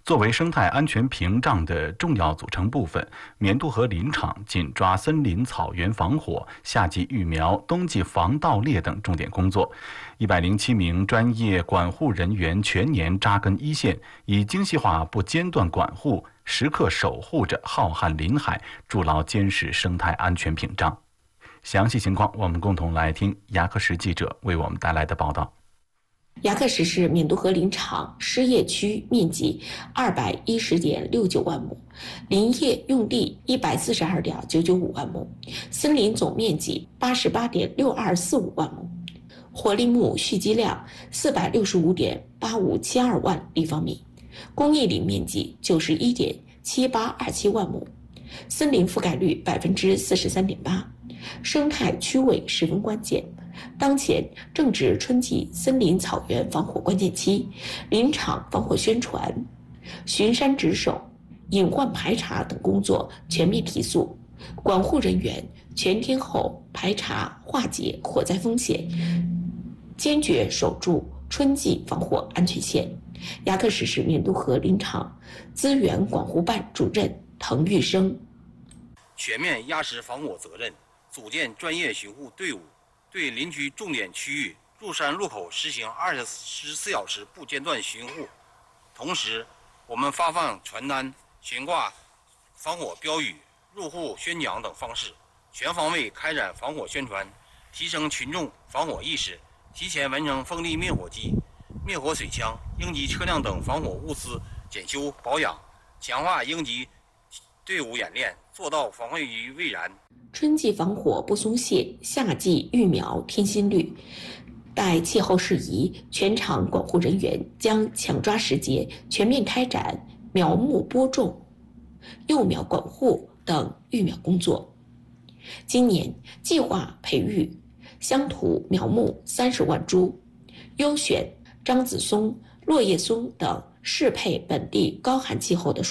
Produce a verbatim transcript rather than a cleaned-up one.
作为生态安全屏障的重要组成部分，绵渡河林场紧抓森林草原防火、夏季育苗、冬季防盗猎等重点工作。一百零七名专业管护人员全年扎根一线，以精细化不间断管护，时刻守护着浩瀚林海，筑牢坚实生态安全屏障。详细情况，我们共同来听牙克石记者为我们带来的报道。 牙克石市绵渡河林场湿叶区面积二百一十点六九万亩，林业用地一百四十二点九九五万亩，森林总面积八十八点六二四五万亩，活林木蓄积量四百六十五点八五七二万立方米，公益林面积九十一点七八二七万亩，森林覆盖率百分之四十三点八。生态区位十分关键，当前正值春季森林草原防火关键期，林场防火宣传、巡山值守、隐患排查等工作全面提速，管护人员全天候排查化解火灾风险，坚决守住春季防火安全线。牙克石市绵渡河林场资源管护办主任滕玉生： 全面压实防火责任，组建专业巡护队伍，对林区重点区域入山入口实行二十四小时不间断巡护。同时，我们发放传单、悬挂防火标语、入户宣讲等方式，全方位开展防火宣传，提升群众防火意识，提前完成风力灭火机、灭火水枪、应急车辆等防火物资检修保养，强化应急队伍演练，做到防患于未然。 春季防火不松懈，夏季育苗添新绿。待气候适宜，全场管护人员将抢抓时节，全面开展苗木播种、幼苗管护等育苗工作。今年计划培育乡土苗木三十万株，优选樟子松、落叶松等适配本地高寒气候的